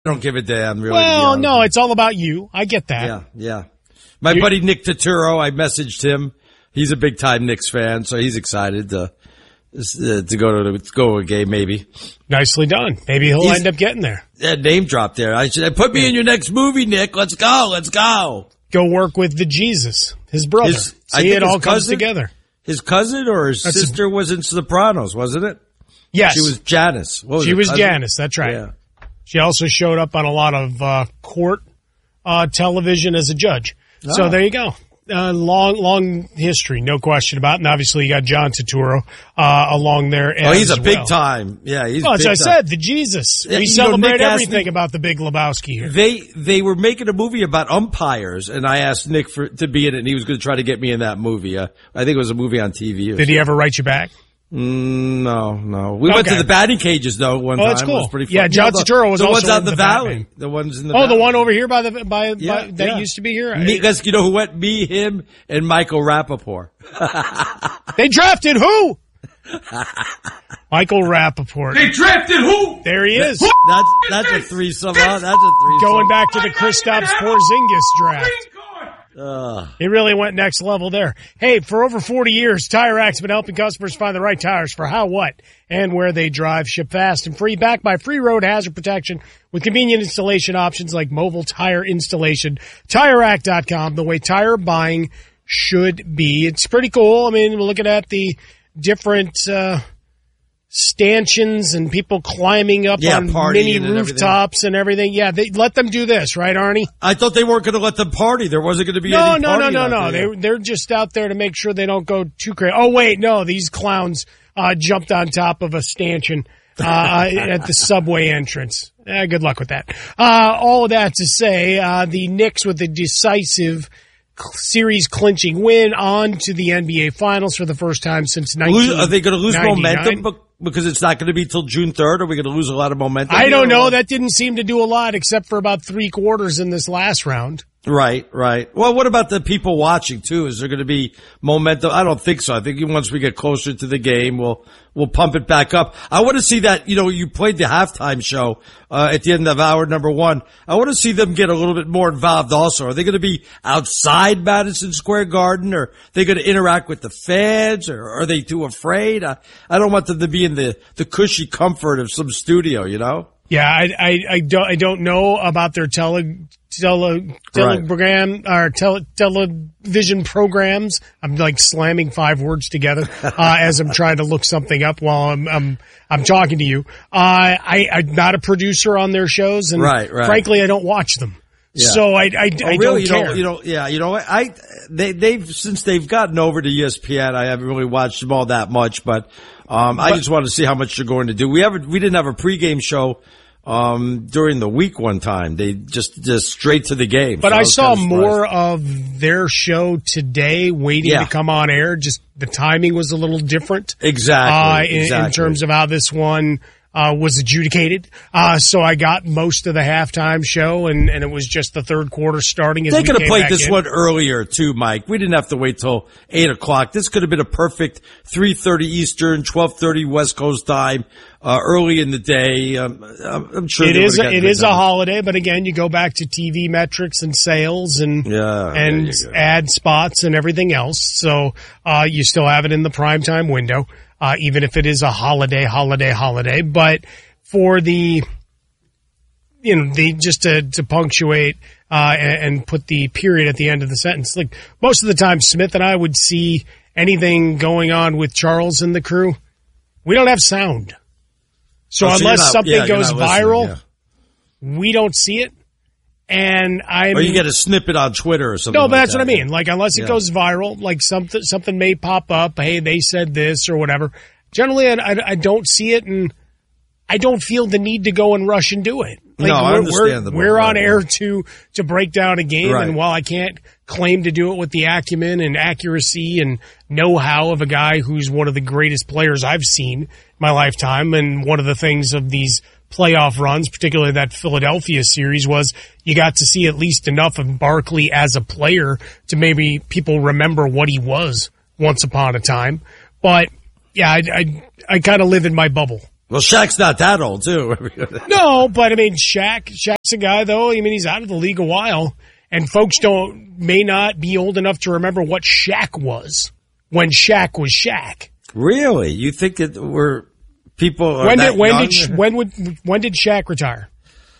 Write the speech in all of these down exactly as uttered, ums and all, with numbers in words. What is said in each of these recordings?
don't give a damn, really. Well, no, it's all about you. I get that. Yeah, yeah. My you, buddy Nick Turturro, I messaged him. He's a big-time Knicks fan, so he's excited to uh, to go to, to go to a game, maybe. Nicely done. Maybe he'll he's, end up getting there. Yeah, name drop there. I should put me in your next movie, Nick. Let's go. Let's go. Go work with the Jesus, his brother. His, See, it all comes cousin, together. His cousin or his that's sister a, was in Sopranos, wasn't it? Yes. She was Janice. What was she it, was cousin? Janice, that's right. Yeah. She also showed up on a lot of uh, court uh, television as a judge. Oh. So there you go. Uh, long, long history, no question about it. And obviously you got John Turturro uh, along there as well. Oh, he's a big well. time. Yeah, he's well, big as I time. said, the Jesus. We you celebrate know, everything me, about the Big Lebowski here. They they were making a movie about umpires, and I asked Nick for to be in it, and he was going to try to get me in that movie. Uh, I think it was a movie on T V. Or Did something. he ever write you back? Mm, no, no. We okay. went to the batting cages though one oh, time. that's cool. It was pretty fun. Yeah, John no, Turturro was the also ones out in the, the valley. Batman. The ones in the oh, valley. the one over here by the by, yeah, by that yeah. used to be here. Me, that's, you know who went? Me, him, and Michael Rappaport. They drafted who? Michael Rappaport. They drafted who? There he is. That's that's a threesome. Huh? That's a threesome. Going back to the Kristaps Porzingis draft. Uh, He really went next level there. Hey, for over forty years, Tire Rack's been helping customers find the right tires for how, what, and where they drive. Ship fast and free, backed by free road hazard protection with convenient installation options like mobile tire installation. Tire Rack dot com, the way tire buying should be. It's pretty cool. I mean, we're looking at the different uh stanchions and people climbing up yeah, on mini and rooftops everything. and everything. Yeah, they let them do this, right, Arnie? I thought they weren't going to let them party. There wasn't going to be no, any no, party. No, no, no, no. They they're just out there to make sure they don't go too crazy. Oh wait, no, these clowns uh jumped on top of a stanchion uh at the subway entrance. Eh, good luck with that. Uh all of that to say, uh the Knicks with the decisive series clinching win on to the N B A Finals for the first time since nineteen ninety-nine. Are they going to lose momentum because it's not going to be till June third? Are we going to lose a lot of momentum? I don't know. That didn't seem to do a lot except for about three quarters in this last round. Right, right. Well, what about the people watching too? Is there going to be momentum? I don't think so. I think once we get closer to the game, we'll we'll pump it back up. I want to see that. You know, you played the halftime show uh, at the end of hour number one. I want to see them get a little bit more involved. Also, are they going to be outside Madison Square Garden, or are they going to interact with the fans, or are they too afraid? I, I don't want them to be in the the cushy comfort of some studio. You know. Yeah, I, I, I don't, I don't know about their tele, tele, telegram or tele, television programs. I'm like slamming five words together, uh, as I'm trying to look something up while I'm, I'm, I'm talking to you. Uh, I, I'm not a producer on their shows, and right, right. frankly, I don't watch them. Yeah. So I, I, I oh, really? don't you care. Know, you know, yeah, you know, I, they, they've, since they've gotten over to E S P N, I haven't really watched them all that much, but, um, but, I just want to see how much they're going to do. We haven't, we didn't have a pregame show, um, during the week one time. They just, just straight to the game. But so I, I saw kind of more of their show today waiting yeah. to come on air. Just the timing was a little different. Exactly. Uh, in, exactly. in terms of how this one, Uh, was adjudicated. Uh, so I got most of the halftime show, and, and it was just the third quarter starting. As they we could have played this in. one earlier too, Mike. We didn't have to wait till eight o'clock. This could have been a perfect three thirty Eastern, twelve thirty West Coast time, uh, early in the day. Um, I'm sure it they is. A, it is done. a holiday, but again, you go back to T V metrics and sales and yeah, and ad spots and everything else. So uh, you still have it in the primetime window. Uh, even if it is a holiday, holiday, holiday, but for the, you know, the, just to, to punctuate, uh, and, and put the period at the end of the sentence, like most of the time Smith and I would see anything going on with Charles and the crew. We don't have sound. So oh, unless so not, something yeah, goes viral, yeah. we don't see it. And I or you get a snippet on Twitter or something. No, but like that's that. what I mean. Like unless it yeah. goes viral, like something something may pop up. Hey, they said this or whatever. Generally, I, I, I don't see it, and I don't feel the need to go and rush and do it. Like, no, I we're, understand. We're, the we're on right, air right. to to break down a game, right. and while I can't claim to do it with the acumen and accuracy and know-how of a guy who's one of the greatest players I've seen in my lifetime, and one of the things of these playoff runs, particularly that Philadelphia series, was you got to see at least enough of Barkley as a player to maybe people remember what he was once upon a time. But yeah, I I, I kind of live in my bubble Well, Shaq's not that old, too. No, but I mean, Shaq, Shaq's a guy, though. I mean, he's out of the league a while, and folks don't may not be old enough to remember what Shaq was when Shaq was Shaq. Really? You think that we're people are when that did when young? did when would when did Shaq retire?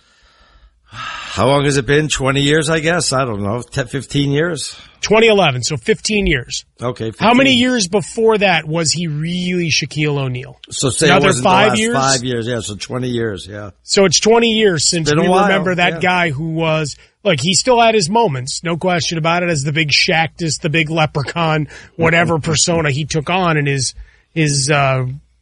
How long has it been? twenty years, I guess. I don't know. ten, fifteen years? twenty eleven, so fifteen years. Okay. fifteen. How many years before that was he really Shaquille O'Neal? So say Another it wasn't five the last years? Five years, yeah. So twenty years, yeah. So it's twenty years since Been a we while, remember that yeah. guy who was, look, he still had his moments, no question about it, as the big Shaqtus, the big leprechaun, whatever persona he took on in his, his, uh,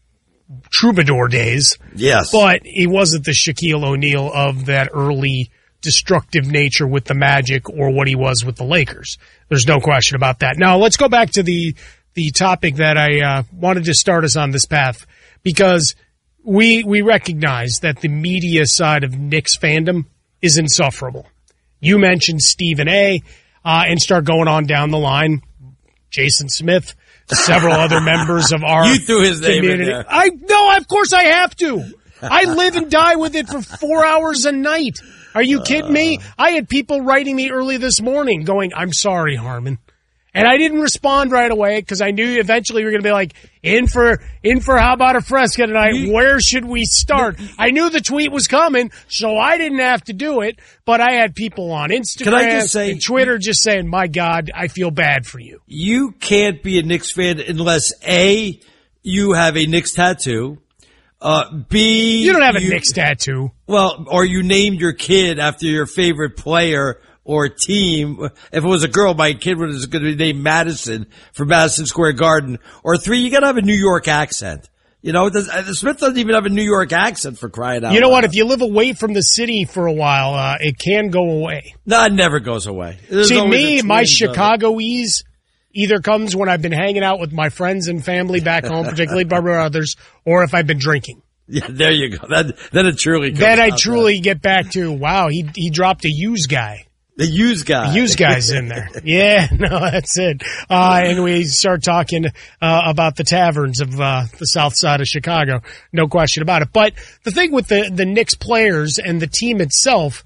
troubadour days. Yes. But he wasn't the Shaquille O'Neal of that early destructive nature with the Magic or what he was with the Lakers. There's no question about that. Now, let's go back to the the topic that I uh, wanted to start us on this path, because we we recognize that the media side of Knicks fandom is insufferable. You mentioned Stephen A. Uh, and start going on down the line. Jason Smith, several other members of our You threw his name community. in there. I no, of course I have to. I live and die with it for four hours a night. Are you kidding me? I had people writing me early this morning going, I'm sorry, Harmon. And I didn't respond right away because I knew eventually we were going to be like, in for, in for how about a Fresca tonight? You, Where should we start? I knew the tweet was coming, so I didn't have to do it, but I had people on Instagram Can I just say, and Twitter just saying, my God, I feel bad for you. You can't be a Knicks fan unless A, you have a Knicks tattoo, uh, B, You don't have a you, Knicks tattoo. Well, or you named your kid after your favorite player or team. If it was a girl, my kid was going to be named Madison for Madison Square Garden. Or three, you got to have a New York accent. You know, does, uh, Smith doesn't even have a New York accent for crying out loud. You know what? If you live away from the city for a while, uh, it can go away. No, it never goes away. There's See, always me, a my twinge of it. Chicagoese either comes when I've been hanging out with my friends and family back home, particularly my brothers, or if I've been drinking. Yeah, there you go. That, then it truly comes Then I out truly there. get back to, wow, he he dropped a used guy. The used guy. The used guy's in there. Yeah, no, that's it. Uh, and we start talking uh, about the taverns of uh, the south side of Chicago. No question about it. But the thing with the, the Knicks players and the team itself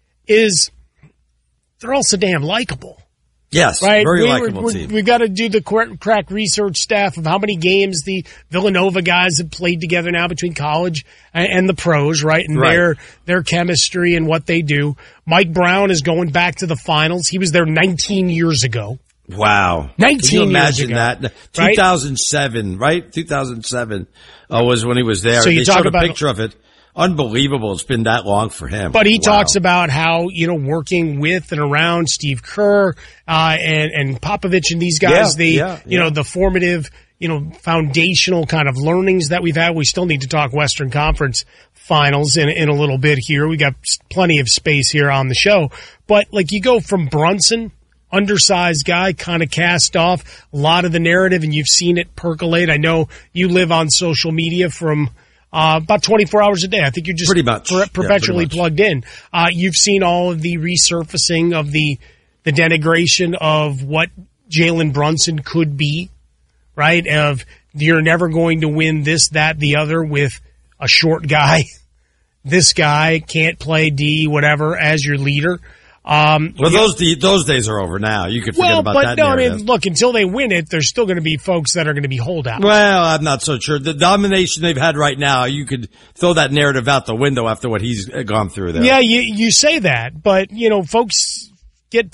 is they're all so damn likable. Yes, Right? very we, likable we're, team. We've got to do the crack research staff of how many games the Villanova guys have played together now between college and, and the pros, right? And Right. their their chemistry and what they do. Mike Brown is going back to the finals. He was there nineteen years ago. Wow. nineteen Can you imagine years ago, that? right? two thousand seven, right? two thousand seven uh, was when he was there. So you they talk showed a about- picture of it. Unbelievable. It's been that long for him. But he Wow. talks about how, you know, working with and around Steve Kerr, uh, and, and Popovich and these guys, Yeah, the, yeah, you yeah. know, the formative, you know, foundational kind of learnings that we've had. We still need to talk Western Conference finals in, in a little bit here. We got plenty of space here on the show. But like you go from Brunson, undersized guy, kind of cast off, a lot of the narrative, and you've seen it percolate. I know you live on social media from, Uh, about twenty-four hours a day. I think you're just Pretty much. per- Yeah, perpetually pretty much. plugged in. Uh, you've seen all of the resurfacing of the, the denigration of what Jalen Brunson could be, right? Of you're never going to win this, that, the other with a short guy. This guy can't play D, whatever, as your leader. Um, Well, those those days are over now. You could forget well, about but that no, I narrative. mean, look, until they win it, there's still going to be folks that are going to be holdouts. Well, I'm not so sure. The domination they've had right now, you could throw that narrative out the window after what he's gone through there. Yeah, you you say that, but you know, folks get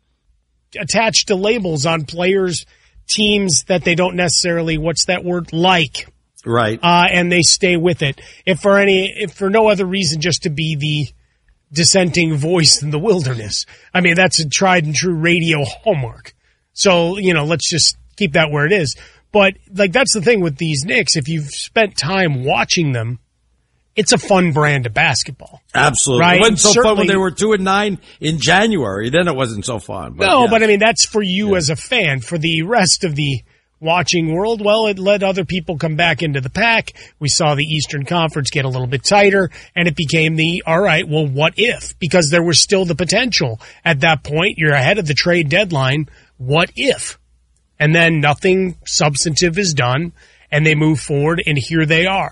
attached to labels on players, teams that they don't necessarily, what's that word, like, Right. uh, and they stay with it. If for any, if for no other reason, just to be the dissenting voice in the wilderness. I mean, that's a tried and true radio hallmark. So, you know, let's just keep that where it is. But like, that's the thing with these Knicks. If you've spent time watching them, it's a fun brand of basketball. Absolutely. Right. It wasn't so fun Certainly- when they were two and nine in January. Then it wasn't so fun. But No, yeah. but I mean, that's for you as a fan. For the rest of the watching world, well, it let other people come back into the pack. We saw the Eastern Conference get a little bit tighter, and it became the, all right, well, what if? Because there was still the potential. At that point, you're ahead of the trade deadline. What if? And then nothing substantive is done, and they move forward, and here they are.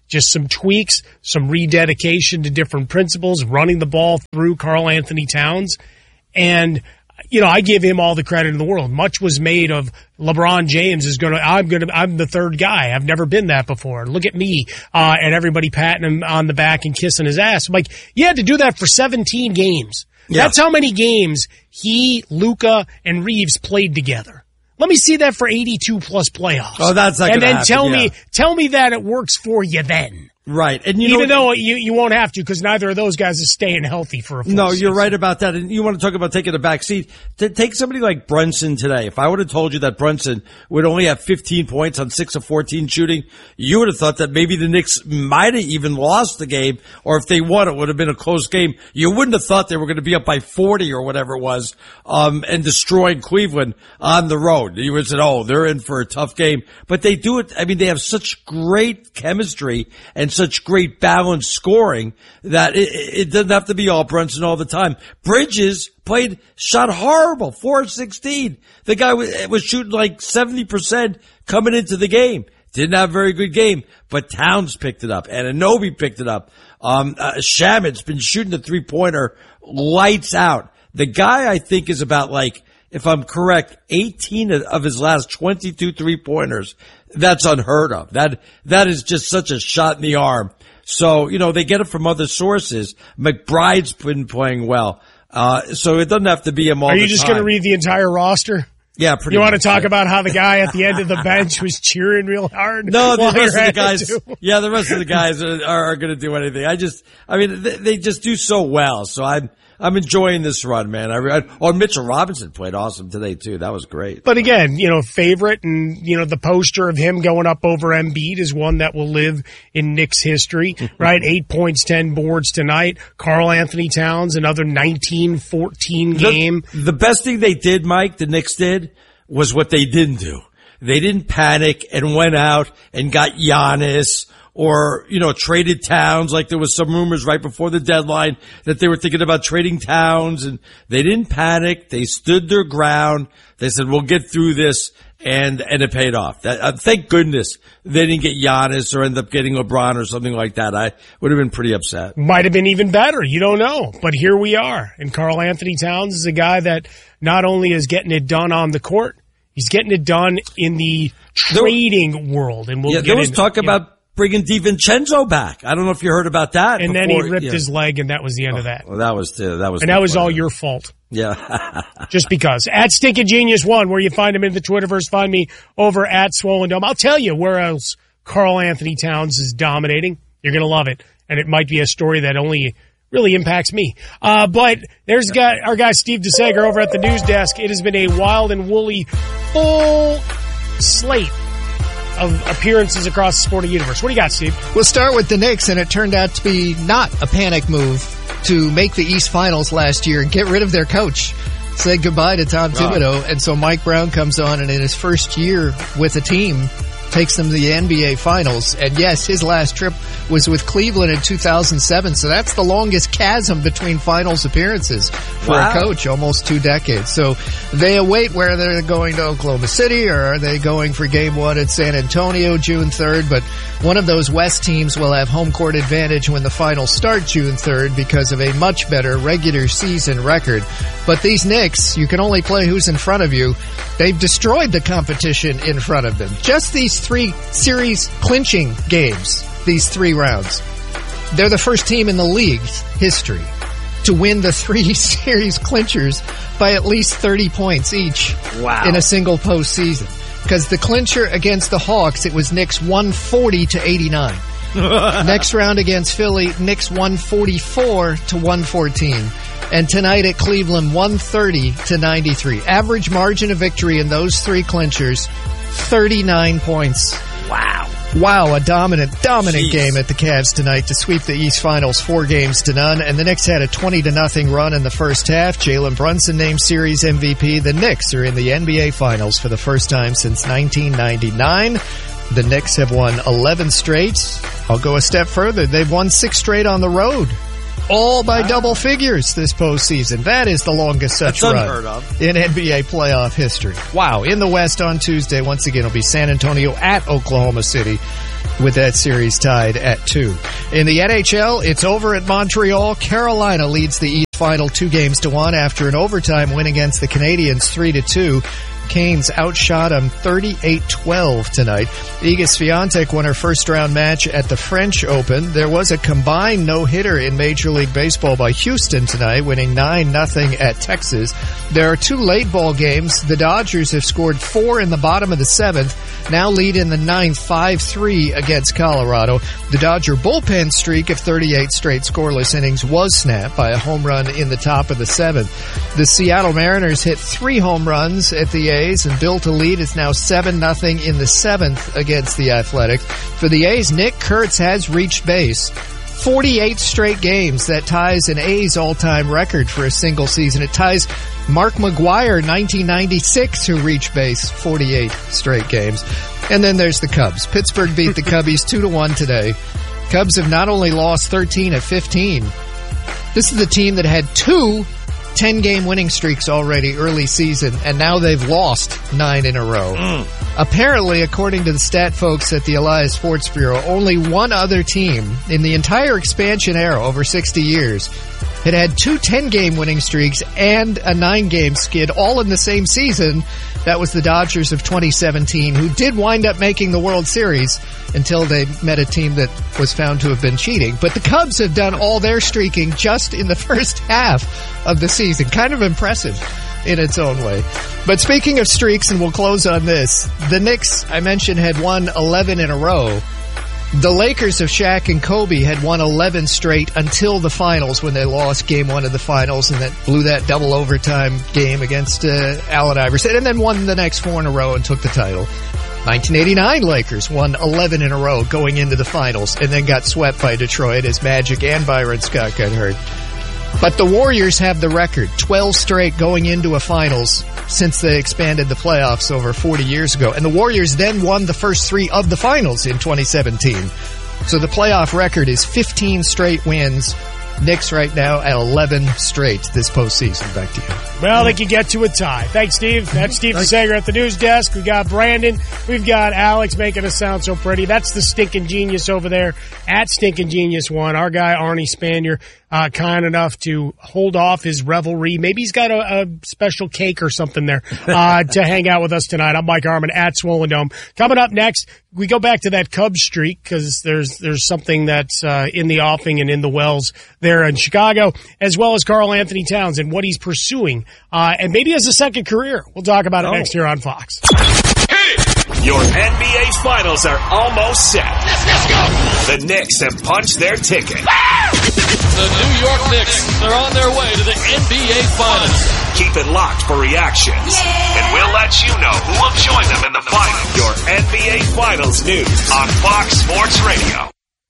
just some tweaks, some rededication to different principles, running the ball through Karl Anthony Towns. And, you know, I give him all the credit in the world. Much was made of LeBron James is going to, I'm going to, I'm the third guy. I've never been that before. Look at me, uh, and everybody patting him on the back and kissing his ass. I'm like, you had to do that for seventeen games. Yeah. That's how many games he, Luka, and Reeves played together. Let me see that for eighty-two plus playoffs. Oh, that's not and then happen, tell yeah. me, tell me that it works for you then. Right. And you Even know, though you, you won't have to because neither of those guys is staying healthy for a full No, season. you're right about that. And you want to talk about taking a back seat. To take somebody like Brunson today. If I would have told you that Brunson would only have fifteen points on six of fourteen shooting, you would have thought that maybe the Knicks might have even lost the game, or if they won, it would have been a close game. You wouldn't have thought they were going to be up by forty or whatever it was, um, and destroying Cleveland on the road. You would have said, oh, they're in for a tough game. But they do it. I mean, they have such great chemistry and such great balance. Balanced scoring that it, it doesn't have to be all Brunson all the time. Bridges played, shot horrible, four of sixteen. The guy was, was shooting like seventy percent coming into the game. Didn't have a very good game, but Towns picked it up. Anunoby picked it up. Um, uh, Shaman's been shooting the three-pointer lights out. The guy, I think, is about like, if I'm correct, eighteen of his last twenty-two three-pointers. That's unheard of. That, that is just such a shot in the arm. So, you know, they get it from other sources. McBride's been playing well. Uh, so it doesn't have to be him all the time. Are you just going to read the entire roster? Yeah, pretty You much, want to talk yeah. about how the guy at the end of the bench was cheering real hard? No, the rest of the at guys, it yeah, the rest of the guys are, are, are going to do anything. I just, I mean, they, they just do so well. So I'm, I'm enjoying this run, man. I, I, oh, Mitchell Robinson played awesome today too. That was great. But again, you know, favorite and, you know, the poster of him going up over Embiid is one that will live in Knicks history, right? Eight points, ten boards tonight. Karl Anthony Towns, another nineteen fourteen game. The, the best thing they did, Mike, the Knicks did, was what they didn't do. They didn't panic and went out and got Giannis or, you know, traded Towns, like there was some rumors right before the deadline that they were thinking about trading Towns, and they didn't panic. They stood their ground. They said, we'll get through this, and, and it paid off. That, uh, thank goodness they didn't get Giannis or end up getting LeBron or something like that. I would have been pretty upset. Might have been even better. You don't know. But here we are. And Karl Anthony Towns is a guy that not only is getting it done on the court, he's getting it done in the trading there, world. And we'll yeah, get there was into, talk about know, bringing DiVincenzo back. I don't know if you heard about that. And before, then he ripped yeah. his leg, and that was the end oh, of that. Well, that was uh, that was, and that was all your fault. Yeah, just because. At Stinking Genius One, where you find him in the Twitterverse, find me over at Swollen Dome. I'll tell you where else Karl Anthony Towns is dominating. You're gonna love it, and it might be a story that only really impacts me. Uh, but there's guy, our guy Steve DeSager over at the news desk. It has been a wild and woolly full slate of appearances across the sporting universe. What do you got, Steve? We'll start with the Knicks, and it turned out to be not a panic move to make the East Finals last year and get rid of their coach. Say goodbye to Tom Thibodeau, oh. and so Mike Brown comes on, and in his first year with the team, takes them to the N B A Finals. And yes, his last trip was with Cleveland in two thousand seven, so that's the longest chasm between Finals appearances for wow. a coach, almost two decades. So they await whether they're going to Oklahoma City or are they going for game one at San Antonio June third. But one of those West teams will have home court advantage when the finals start June third because of a much better regular season record. But these Knicks, you can only play who's in front of you. They've destroyed the competition in front of them. Just these three series clinching games, these three rounds. They're the first team in the league's history to win the three series clinchers by at least thirty points each wow. in a single postseason. Because the clincher against the Hawks, it was Knicks one forty to eighty-nine. Next round against Philly, Knicks one forty-four to one fourteen. And tonight at Cleveland, one thirty to ninety-three. Average margin of victory in those three clinchers, thirty-nine points. Wow. Wow, a dominant, dominant Jeez. game at the Cavs tonight to sweep the East Finals four games to none. And the Knicks had a twenty to nothing run in the first half. Jalen Brunson named series M V P. The Knicks are in the N B A Finals for the first time since nineteen ninety-nine. The Knicks have won eleven straight. I'll go a step further. They've won six straight on the road. All by wow. double figures this postseason. That is the longest such That's run unheard of. in N B A playoff history. Wow. In the West on Tuesday, once again, it'll be San Antonio at Oklahoma City. with that series tied at two. In the N H L, it's over at Montreal. Carolina leads the East Final two games to one after an overtime win against the Canadiens three to two. Canes outshot them thirty-eight twelve tonight. Iga Swiatek won her first round match at the French Open. There was a combined no-hitter in Major League Baseball by Houston tonight, winning nine nothing at Texas. There are two late ball games. The Dodgers have scored four in the bottom of the seventh, now lead in the ninth five three against Colorado. The Dodger bullpen streak of thirty-eight straight scoreless innings was snapped by a home run in the top of the seventh. The Seattle Mariners hit three home runs at the A's and built a lead. It's now seven nothing in the seventh against the Athletics. For the A's, Nick Kurtz has reached base. forty-eight straight games. That ties an A's all-time record for a single season. It ties Mark McGwire, nineteen ninety-six, who reached base forty-eight straight games. And then there's the Cubs. Pittsburgh beat the Cubbies two to one today. Cubs have not only lost thirteen of fifteen. This is the team that had two ten-game winning streaks already early season, and now they've lost nine in a row. Mm. Apparently, according to the stat folks at the Elias Sports Bureau, only one other team in the entire expansion era over sixty years had had two ten-game winning streaks and a nine-game skid all in the same season. That was the Dodgers of twenty seventeen, who did wind up making the World Series until they met a team that was found to have been cheating. But the Cubs have done all their streaking just in the first half of the season. Kind of impressive in its own way. But speaking of streaks, and we'll close on this, the Knicks, I mentioned, had won eleven in a row. The Lakers of Shaq and Kobe had won eleven straight until the finals, when they lost game one of the finals and that blew that double overtime game against uh, Allen Iverson, and then won the next four in a row and took the title. nineteen eighty-nine Lakers won eleven in a row going into the finals and then got swept by Detroit as Magic and Byron Scott got hurt. But the Warriors have the record, twelve straight going into a finals since they expanded the playoffs over forty years ago. And the Warriors then won the first three of the finals in twenty seventeen. So the playoff record is fifteen straight wins. Knicks right now at eleven straight this postseason. Back to you. Well, they can get to a tie. Thanks, Steve. That's Steve Sager at the news desk. We got Brandon. We've got Alex making us sound so pretty. That's the Stinking Genius over there at Stinking Genius One. Our guy, Arnie Spanier, uh, kind enough to hold off his revelry. Maybe he's got a, a special cake or something there uh, to hang out with us tonight. I'm Mike Harmon at Swollen Dome. Coming up next, we go back to that Cubs streak because there's there's something that's uh, in the offing and in the wells there in Chicago, as well as Karl Anthony Towns and what he's pursuing, uh, and maybe as a second career. We'll talk about it oh. next year on Fox. Your N B A Finals are almost set. Let's, let's go. The Knicks have punched their ticket. The New York Knicks are on their way to the N B A Finals. Keep it locked for reactions, yeah. and we'll let you know who will join them in the finals. Your N B A Finals news on Fox Sports Radio.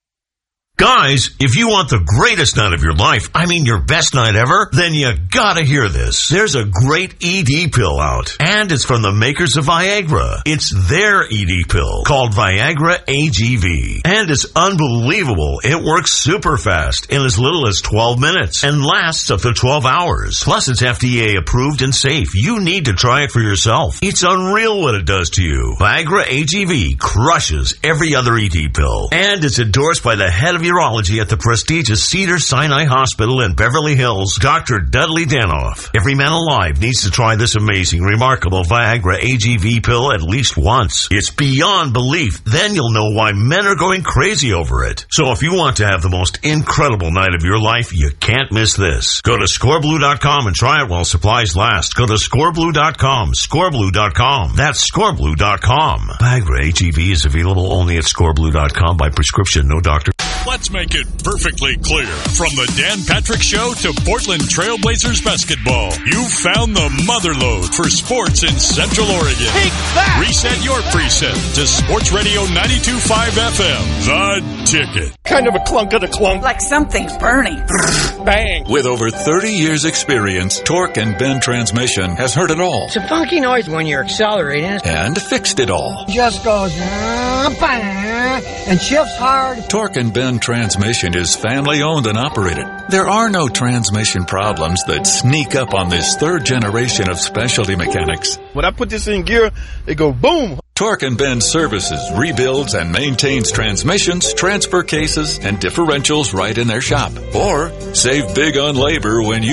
Guys, if you want the greatest night of your life, I mean your best night ever, then you gotta hear this. There's a great E D pill out, and it's from the makers of Viagra. It's their E D pill, called Viagra A G V. And it's unbelievable. It works super fast in as little as twelve minutes and lasts up to twelve hours. Plus, it's F D A approved and safe. You need to try it for yourself. It's unreal what it does to you. Viagra A G V crushes every other E D pill, and it's endorsed by the head of urology at the prestigious Cedars-Sinai Hospital in Beverly Hills, Doctor Dudley Danoff. Every man alive needs to try this amazing, remarkable Viagra A G V pill at least once. It's beyond belief. Then you'll know why men are going crazy over it. So if you want to have the most incredible night of your life, you can't miss this. Go to score blue dot com and try it while supplies last. Go to score blue dot com, score blue dot com. That's score blue dot com. Viagra A G V is available only at score blue dot com by prescription, no doctor. Let's make it perfectly clear. From the Dan Patrick Show to Portland Trailblazers basketball, you've found the motherlode for sports in Central Oregon. Take that! Reset your preset to Sports Radio ninety-two point five F M. The Ticket. Kind of a clunk of the clunk. Like something's burning. Bang. With over thirty years experience, Torque and Bend Transmission has heard it all. It's a funky noise when you're accelerating. And fixed it all. Just goes, uh, bang, and shifts hard. Torque and Bend Ben Transmission is family owned and operated. There are no transmission problems that sneak up on this third generation of specialty mechanics. When I put this in gear, it go boom. Torque and Ben services, rebuilds, and maintains transmissions, transfer cases, and differentials right in their shop. Or save big on labor when you